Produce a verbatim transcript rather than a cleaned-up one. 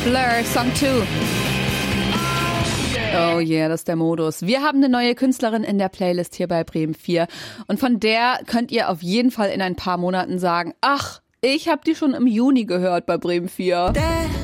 Blur, Song zwei. Oh yeah, das ist der Modus. Wir haben eine neue Künstlerin in der Playlist hier bei Bremen vier. Und von der könnt ihr auf jeden Fall in ein paar Monaten sagen, ach, ich hab die schon im Juni gehört bei Bremen vier.